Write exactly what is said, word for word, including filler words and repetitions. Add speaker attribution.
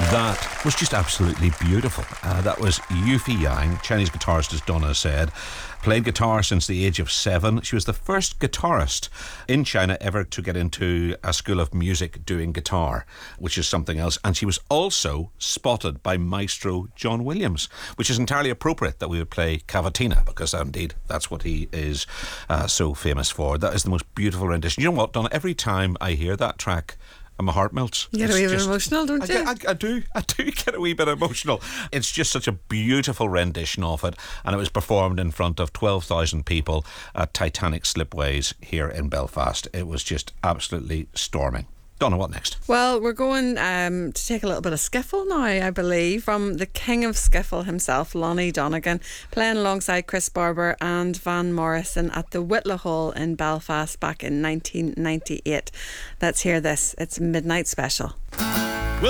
Speaker 1: That was just absolutely beautiful. Uh, that was Yuffie Yang, Chinese guitarist, as Donna said. Played guitar since the age of seven. She was the first guitarist in China ever to get into a school of music doing guitar, which is something else. And she was also spotted by Maestro John Williams, which is entirely appropriate that we would play Cavatina, because indeed that's what he is uh, so famous for. That is the most beautiful rendition. You know what, Donna? Every time I hear that track, and my heart melts.
Speaker 2: You get
Speaker 1: It's
Speaker 2: a wee bit
Speaker 1: just-
Speaker 2: emotional, don't
Speaker 1: I,
Speaker 2: you?
Speaker 1: I, I do. I do get a wee bit emotional. It's just such a beautiful rendition of it, and it was performed in front of twelve thousand people at Titanic Slipways here in Belfast. It was just absolutely storming. Donna, what next?
Speaker 2: Well, we're going um, to take a little bit of skiffle now, I believe, from the king of skiffle himself, Lonnie Donegan, playing alongside Chris Barber and Van Morrison at the Whitla Hall in Belfast back in nineteen ninety-eight. Let's hear this. It's Midnight Special.